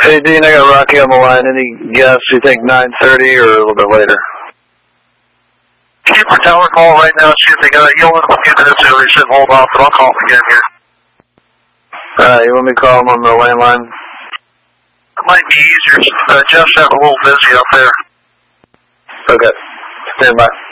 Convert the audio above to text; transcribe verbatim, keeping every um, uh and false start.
Hey, Dean, I got Rocky on the line. Any guess? You think nine thirty or a little bit later? Keep our tower call right now. See if they got it. You'll in a few minutes. They should hold off, but I'll call them again here. Alright, you want me to call him on the landline? It might be easier. Uh, Jeff's having a little busy up there. Okay. Stand by.